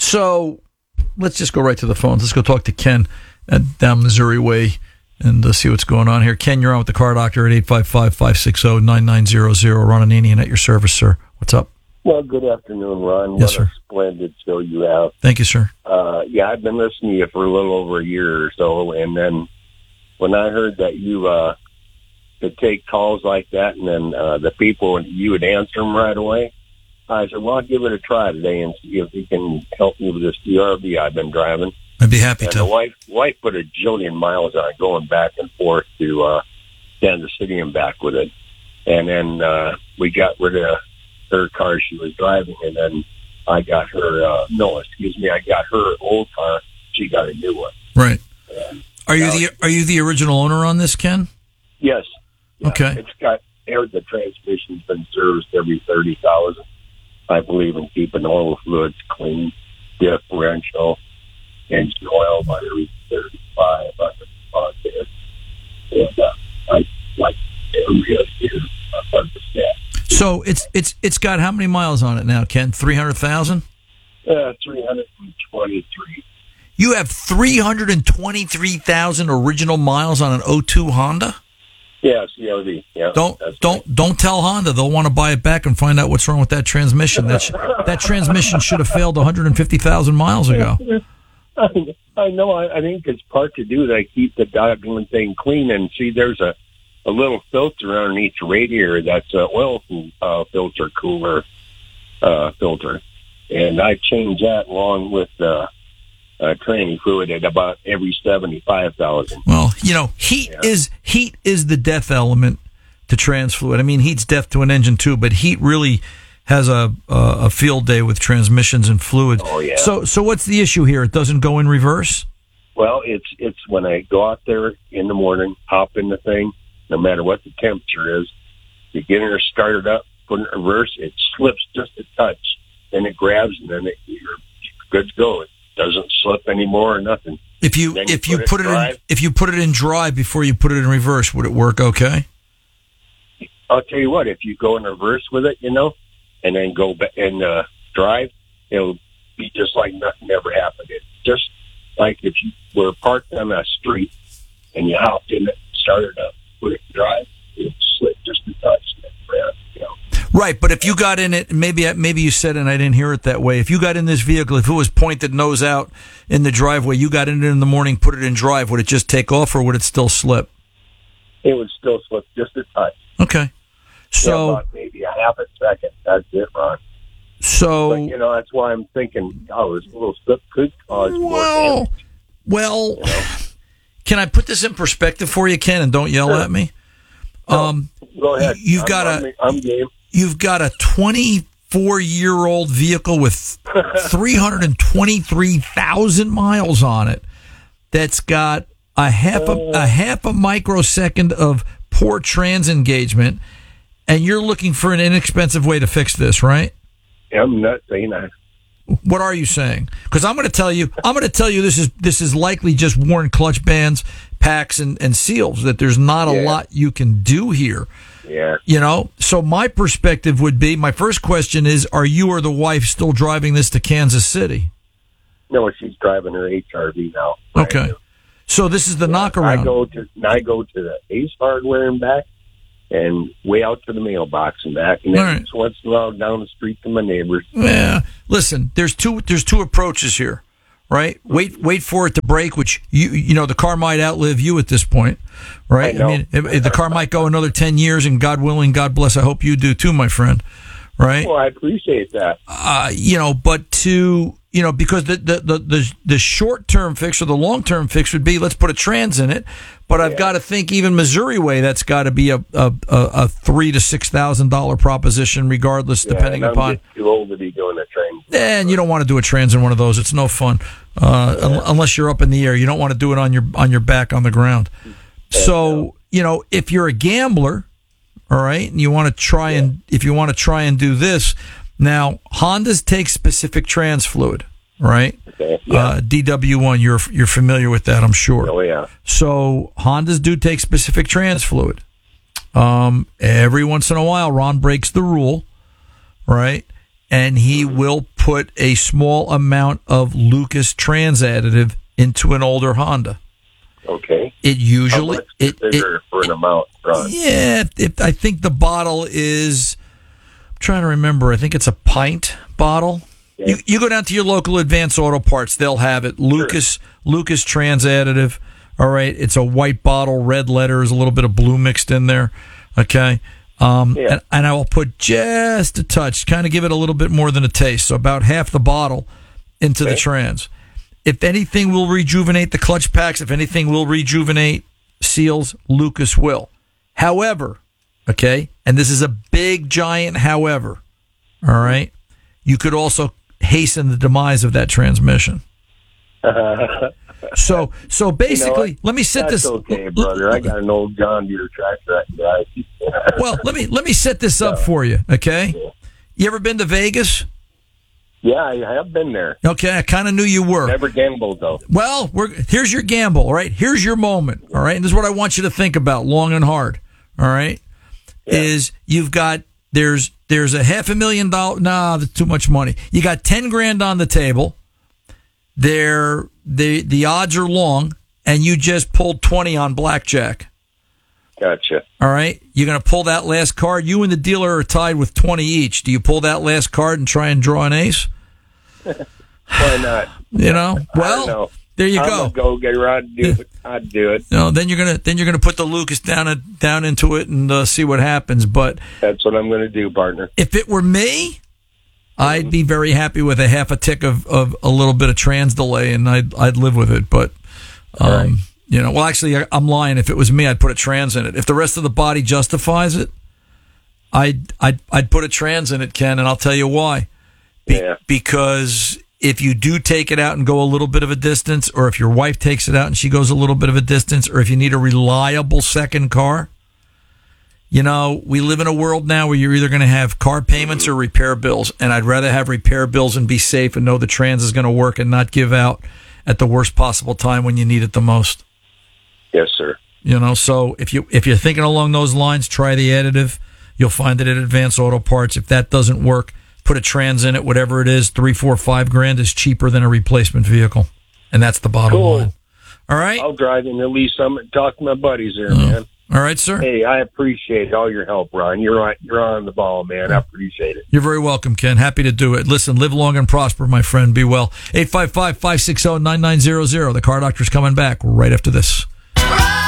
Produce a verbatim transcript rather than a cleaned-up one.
So let's just go right to the phones. Let's go talk to Ken at down Missouri Way and uh, see what's going on here. Ken, you're on with the Car Doctor at eight five five, five six zero, nine nine zero zero. Ron Ananian at your service, sir. What's up? Well, good afternoon, Ron. Yes, what sir. a splendid show you have. Thank you, sir. Uh, yeah, I've been listening to you for a little over a year or so, and then when I heard that you uh, could take calls like that, and then uh, the people, you would answer them right away, I said, well, I'll give it a try today and see if you can help me with this C R V I've been driving. I'd be happy and to. the wife, wife put a jillion miles on it, going back and forth to uh, Kansas City and back with it. And then uh, we got rid of her car she was driving, and then I got her, uh, no, excuse me, I got her old car. She got a new one. Right. And are you the Are you the original owner on this, Ken? Yes. Yeah, okay. It's got, the transmission's been serviced every thirty thousand. I believe in keeping oil fluids clean, differential, engine oil by every thirty-five. I can spot there. And uh, I like every other year. I understand. So it's it's it's got how many miles on it now, Ken? Three hundred thousand. Uh, three hundred and twenty-three. You have three hundred and twenty-three thousand original miles on an oh two Honda. Yeah, C R V. Yeah. Don't that's don't right. don't tell Honda. They'll want to buy it back and find out what's wrong with that transmission. That sh- that transmission should have failed one hundred fifty thousand miles ago. I, I know. I, I think it's part to do that. Keep the doggone thing clean. And see, there's a, a little filter underneath the radiator that's an oil uh, filter cooler uh, filter, and I change that along with uh, uh, training fluid at about every seventy-five thousand. Well, you know, heat Yeah. is heat is the death element to trans fluid. I mean, heat's death to an engine too, but heat really has a a, a field day with transmissions and fluids. Oh yeah. So so what's the issue here? It doesn't go in reverse? Well, it's it's when I go out there in the morning, hop in the thing, no matter what the temperature is, you get in there, start it up, put it in reverse, it slips just a touch, then it grabs, and then it, you're good to go. It doesn't slip anymore or nothing. If you Then you if you put put it it in, drive. if you put it in drive before you put it in reverse, would it work okay? I'll tell you what, if you go in reverse with it, you know, and then go back and uh, drive, it'll be just like nothing ever happened. It's just like if you were parked on a street and you hopped in it, started up, put it in drive, it slip just a touch, and then grab, you know. Right, but if you got in it, maybe maybe you said it and I didn't hear it that way. If you got in this vehicle, if it was pointed nose out in the driveway, you got in it in the morning, put it in drive, would it just take off or would it still slip? It would still slip just a touch. Okay. So, yeah, about maybe a half a second. That's it, Ron. so But, you know, that's why I'm thinking, oh, this little slip could cause more well, damage. well, You know? can I put this in perspective for you, Ken, and don't yell Sure. at me? No, Um, go ahead. you've I'm, got I'm, a- I'm game. You've got a twenty-four-year-old vehicle with three hundred twenty-three thousand miles on it that's got a half a, a half a microsecond of poor trans engagement, and you're looking for an inexpensive way to fix this, right? I'm not saying that. What are you saying? Because I'm going to tell you, I'm going to tell you this is this is likely just worn clutch bands, packs, and, and seals. That there's not a Yeah. lot you can do here. Yeah. You know, so my perspective would be, my first question is, are you or the wife still driving this to Kansas City? No, she's driving her H R V now. Okay. So this is the knockaround. I go to I go to the Ace Hardware and back, and way out to the mailbox and back, and then All right. once in a while down the street to my neighbors. Yeah. Listen, there's two there's two approaches here, right? Wait wait for it to break, which you you know the car might outlive you at this point, right? I know. mean, if, if the car might go another ten years, and God willing, God bless, I hope you do too, my friend. Right? Well, I appreciate that. Uh, you know, but to you know, because the the the the, the short term fix or the long term fix would be, let's put a trans in it. But I've Yeah. got to think even Missouri way, that's got to be a a, a, a three to six thousand dollar proposition, regardless, Yeah, depending and I'm upon. just too old to be doing a train. And you don't want to do a trans in one of those. It's no fun, uh, un- unless you're up in the air. You don't want to do it on your on your back on the ground. So you know, if you're a gambler, all right, and you want to try Yeah. and if you want to try and do this, now Hondas take specific trans fluid, right? Okay. Yeah. Uh, D W one, you're you're familiar with that, I'm sure. Oh yeah. So Hondas do take specific trans fluid. Um, every once in a while, Ron breaks the rule, right? and he will put a small amount of Lucas Trans additive into an older Honda. Okay. It usually How much it, bigger it for an amount, Ron? yeah. It, I think the bottle is. I'm trying to remember. I think it's a pint bottle. Yeah. You you go down to your local Advance Auto Parts, they'll have it. Lucas Sure. Lucas Trans additive. All right, it's a white bottle, red letters, a little bit of blue mixed in there. Okay. Um, Yeah. and, and I will put just a touch, kind of give it a little bit more than a taste. So about half the bottle into Okay. the Trans. If anything will rejuvenate the clutch packs, if anything will rejuvenate seals, Lucas will. However, okay, and this is a big, giant however, all right, you could also hasten the demise of that transmission. So, so basically, You know, let me set That's this. okay, brother. I got an old John Deere tractor I can drive. Well, let me let me set this up for you, okay? You ever been to Vegas? Yeah, I have been there. Okay, I kind of knew you were. Never gambled, though. Well, we're here's your gamble, all right? Here's your moment, all right? And this is what I want you to think about long and hard, all right? Yeah. Is you've got there's there's a half a million dollar nah, that's too much money. You got ten grand on the table. There the the odds are long, and you just pulled twenty on blackjack. Gotcha. All right, you're going to pull that last card. You and the dealer are tied with twenty each. Do you pull that last card and try and draw an ace? Why not? You know, I well, don't know. there you I'm go. a go-getter. I'd do it. I'd do it. No, then you're gonna then you're gonna put the Lucas down and down into it and uh, see what happens. But That's what I'm going to do, partner. if it were me, I'd be very happy with a half a tick of, of a little bit of trans delay, and I'd I'd live with it. But um, Right. you know, well, actually, I, I'm lying. If it was me, I'd put a trans in it. If the rest of the body justifies it, I'd I'd I'd put a trans in it, Ken, and I'll tell you why. Be- Yeah. Because if you do take it out and go a little bit of a distance, or if your wife takes it out and she goes a little bit of a distance, or if you need a reliable second car, you know, we live in a world now where you're either going to have car payments or repair bills, and I'd rather have repair bills and be safe and know the trans is going to work and not give out at the worst possible time when you need it the most. Yes, sir. You know, so if you if you're thinking along those lines, try the additive. You'll find it at Advance Auto Parts. If that doesn't work, put a trans in it, whatever it is, three, four, five grand is cheaper than a replacement vehicle. And that's the bottom Cool. line. All right? I'll drive in at least some and talk to my buddies there, Oh. man. All right, sir. Hey, I appreciate all your help, Ron. You're on, you're on the ball, man. I appreciate it. You're very welcome, Ken. Happy to do it. Listen, live long and prosper, my friend. Be well. eight five five, five six zero, nine nine zero zero. The Car Doctor's coming back right after this.